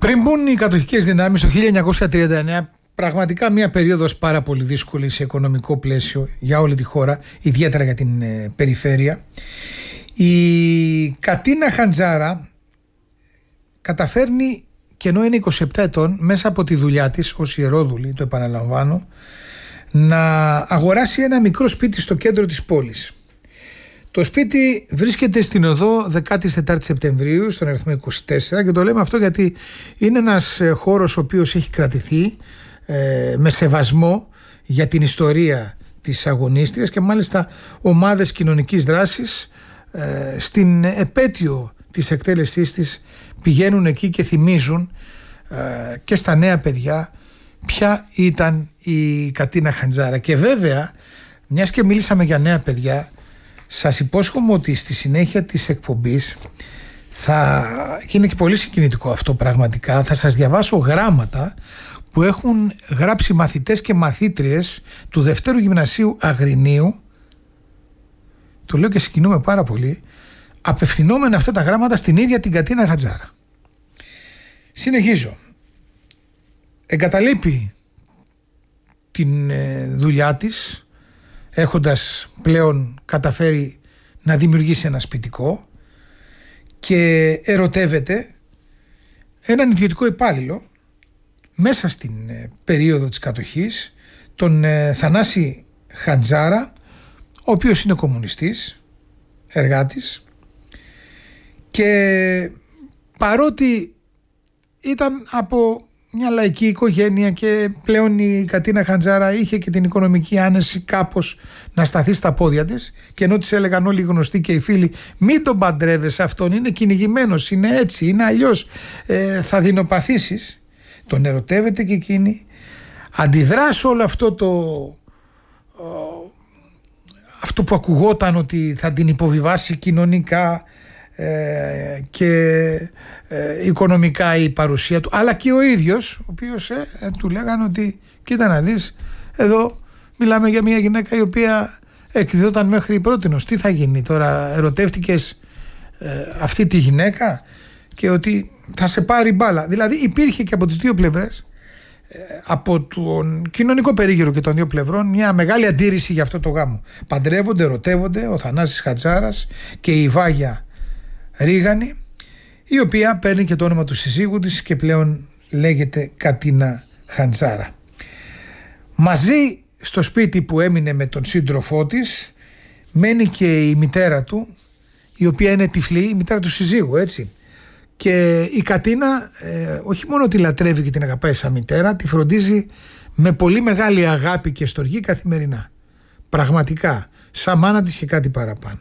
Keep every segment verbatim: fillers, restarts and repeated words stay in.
Πριν μπουν οι κατοχικές δυνάμεις το χίλια εννιακόσια τριάντα εννέα, πραγματικά μια περίοδος πάρα πολύ δύσκολη σε οικονομικό πλαίσιο για όλη τη χώρα, ιδιαίτερα για την ε, περιφέρεια. Η Κατίνα Χαντζάρα καταφέρνει, και ενώ είναι είκοσι επτά ετών, μέσα από τη δουλειά της ως ιερόδουλη, το επαναλαμβάνω, να αγοράσει ένα μικρό σπίτι στο κέντρο της πόλης. Το σπίτι βρίσκεται στην οδό δεκατέσσερις Σεπτεμβρίου, στον αριθμό είκοσι τέσσερα, και το λέμε αυτό γιατί είναι ένας χώρος ο οποίος έχει κρατηθεί ε, με σεβασμό για την ιστορία της αγωνίστριας, και μάλιστα ομάδες κοινωνικής δράσης ε, στην επέτειο της εκτέλεσής της πηγαίνουν εκεί και θυμίζουν ε, και στα νέα παιδιά ποια ήταν η Κατίνα Χαντζάρα. Και βέβαια, μιας και μίλησαμε για νέα παιδιά, σας υπόσχομαι ότι στη συνέχεια της εκπομπής θα, και είναι και πολύ συγκινητικό αυτό πραγματικά, θα σας διαβάσω γράμματα που έχουν γράψει μαθητές και μαθήτριες του Δευτέρου Γυμνασίου Αγρινίου, το λέω και συγκινούμε πάρα πολύ, απευθυνόμενα αυτά τα γράμματα στην ίδια την Κατίνα Χαντζάρα. Συνεχίζω. Εγκαταλείπει την ε, δουλειά της, έχοντας πλέον καταφέρει να δημιουργήσει ένα σπιτικό, και ερωτεύεται έναν ιδιωτικό υπάλληλο μέσα στην ε, περίοδο της κατοχής, τον ε, Θανάση Χαντζάρα, ο οποίος είναι κομμουνιστής, εργάτης, και παρότι ήταν από μια λαϊκή οικογένεια και πλέον η Κατίνα Χαντζάρα είχε και την οικονομική άνεση κάπως να σταθεί στα πόδια της, και ενώ της έλεγαν όλοι οι γνωστοί και οι φίλοι, μην τον παντρεύεσαι αυτόν, είναι κυνηγημένος, είναι έτσι, είναι αλλιώς, ε, θα δεινοπαθήσεις, τον ερωτεύεται και εκείνη, αντιδρά σε όλο αυτό το ε, αυτό που ακουγόταν ότι θα την υποβιβάσει κοινωνικά ε, και ε, οικονομικά η παρουσία του, αλλά και ο ίδιος, ο οποίος ε, ε, του λέγανε ότι κοίτα να δεις, εδώ μιλάμε για μια γυναίκα η οποία εκδιδόταν μέχρι πρότινος, τι θα γίνει τώρα, ερωτεύτηκες ε, αυτή τη γυναίκα, και ότι θα σε πάρει μπάλα. Δηλαδή υπήρχε και από τις δύο πλευρές, ε, από τον κοινωνικό περίγυρο και των δύο πλευρών, μια μεγάλη αντίρρηση για αυτό το γάμο. Παντρεύονται, ερωτεύονται ο Θανάσης Χαντζάρας και η Βάγια Ρίγανη, η οποία παίρνει και το όνομα του συζύγου της και πλέον λέγεται Κατίνα Χαντζάρα. Μαζί στο σπίτι που έμεινε με τον σύντροφό της μένει και η μητέρα του, η οποία είναι τυφλή, η μητέρα του συζύγου, έτσι. Και η Κατίνα ε, όχι μόνο τη λατρεύει και την αγαπάει σαν μητέρα, τη φροντίζει με πολύ μεγάλη αγάπη και στοργή καθημερινά. Πραγματικά, σαν μάνα της και κάτι παραπάνω.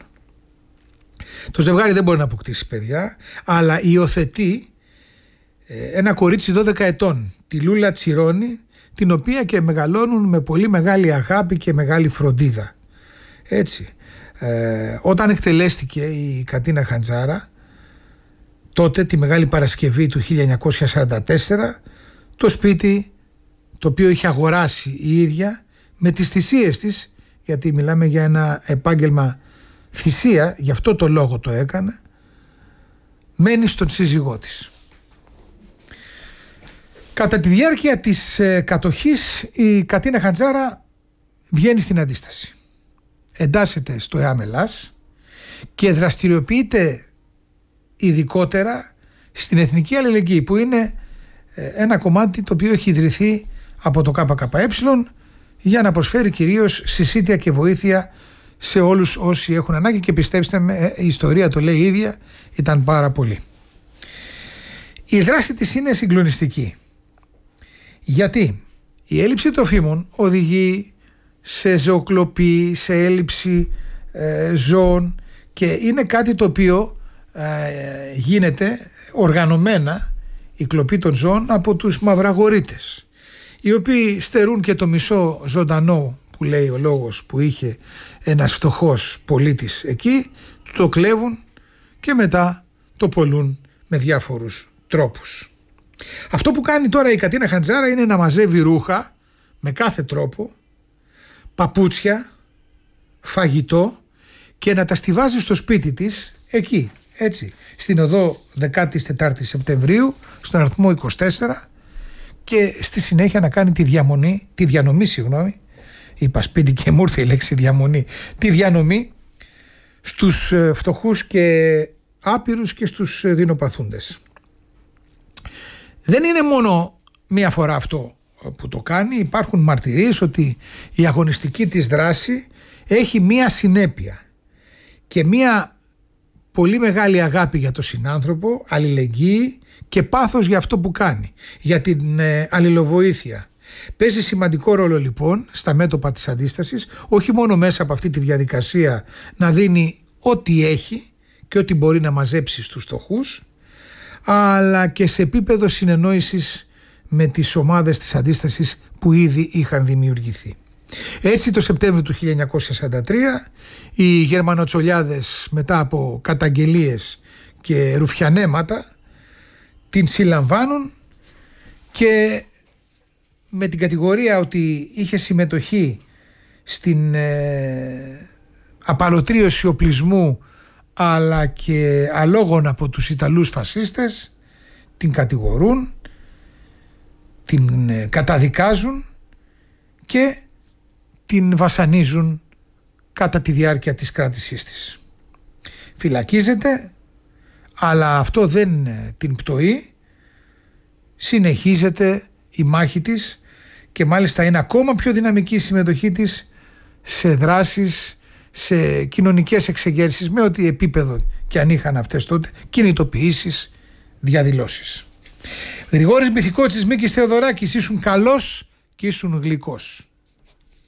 Το ζευγάρι δεν μπορεί να αποκτήσει παιδιά, αλλά υιοθετεί ε, ένα κορίτσι δώδεκα ετών, τη Λούλα Τσιρόνη, την οποία και μεγαλώνουν με πολύ μεγάλη αγάπη και μεγάλη φροντίδα. Έτσι, ε, όταν εκτελέστηκε η Κατίνα Χαντζάρα, τότε τη Μεγάλη Παρασκευή του χίλια εννιακόσια σαράντα τέσσερα, το σπίτι το οποίο είχε αγοράσει η ίδια με τις θυσίες της, γιατί μιλάμε για ένα επάγγελμα θυσία, γι' αυτό το λόγο το έκανε, μένει στον σύζυγό της. Κατά τη διάρκεια της ε, κατοχής η Κατίνα Χαντζάρα βγαίνει στην αντίσταση. Εντάσσεται στο ΕΑΜ Ελλάς και δραστηριοποιείται ειδικότερα στην Εθνική Αλληλεγγύη, που είναι ε, ένα κομμάτι το οποίο έχει ιδρυθεί από το ΚΚΕ για να προσφέρει κυρίως συσίτια και βοήθεια σε όλους όσοι έχουν ανάγκη, και πιστέψτε με, η ιστορία το λέει η ίδια, ήταν πάρα πολύ. Η δράση της είναι συγκλονιστική, γιατί η έλλειψη τροφίμων οδηγεί σε ζωοκλοπή, σε έλλειψη ε, ζώων, και είναι κάτι το οποίο ε, γίνεται οργανωμένα, η κλοπή των ζώων, από τους μαυραγορείτες, οι οποίοι στερούν και το μισό ζωντανό, που λέει ο λόγος, που είχε ένας φτωχός πολίτης εκεί, το κλέβουν και μετά το πωλούν με διάφορους τρόπους. Αυτό που κάνει τώρα η Κατίνα Χαντζάρα είναι να μαζεύει ρούχα με κάθε τρόπο, παπούτσια, φαγητό, και να τα στιβάζει στο σπίτι της εκεί, έτσι, στην οδό δεκατέσσερις Σεπτεμβρίου, στον αριθμό είκοσι τέσσερα, και στη συνέχεια να κάνει τη διαμονή, τη διανομή, συγγνώμη, είπα σπίτι και μου ήρθε η λέξη διαμονή, τη διανομή στους φτωχούς και άπειρους και στους δεινοπαθούντες. Δεν είναι μόνο μία φορά αυτό που το κάνει, υπάρχουν μαρτυρίες ότι η αγωνιστική της δράση έχει μία συνέπεια και μία πολύ μεγάλη αγάπη για τον συνάνθρωπο, αλληλεγγύη και πάθος για αυτό που κάνει, για την ε, αλληλοβοήθεια. Παίζει σημαντικό ρόλο λοιπόν στα μέτωπα της αντίστασης, όχι μόνο μέσα από αυτή τη διαδικασία να δίνει ό,τι έχει και ό,τι μπορεί να μαζέψει στους φτωχούς, αλλά και σε επίπεδο συνεννόησης με τις ομάδες της αντίστασης που ήδη είχαν δημιουργηθεί. Έτσι το Σεπτέμβριο του χίλια εννιακόσια σαράντα τρία οι Γερμανοτσολιάδες, μετά από καταγγελίες και ρουφιανέματα, την συλλαμβάνουν και με την κατηγορία ότι είχε συμμετοχή στην ε, απαλωτρίωση οπλισμού αλλά και αλόγων από τους Ιταλούς φασίστες, την κατηγορούν, την ε, καταδικάζουν και την βασανίζουν κατά τη διάρκεια της κράτησής της. Φυλακίζεται, αλλά αυτό δεν την πτωεί, συνεχίζεται η μάχη της και μάλιστα είναι ακόμα πιο δυναμική η συμμετοχή της σε δράσεις, σε κοινωνικές εξεγέρσεις, με ό,τι επίπεδο και αν είχαν αυτές τότε, κινητοποιήσεις, διαδηλώσεις. Γρηγόρης Μπιθικότσης, Μίκης Θεοδωράκης, ήσουν καλός και ήσουν γλυκός.